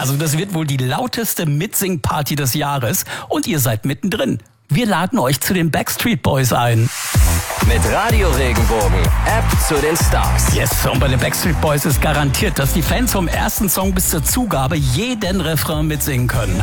Also das wird wohl die lauteste Mitsing-Party des Jahres und ihr seid mittendrin. Wir laden euch zu den Backstreet Boys ein. Mit Radio Regenbogen, App zu den Stars. Yes, und bei den Backstreet Boys ist garantiert, dass die Fans vom ersten Song bis zur Zugabe jeden Refrain mitsingen können.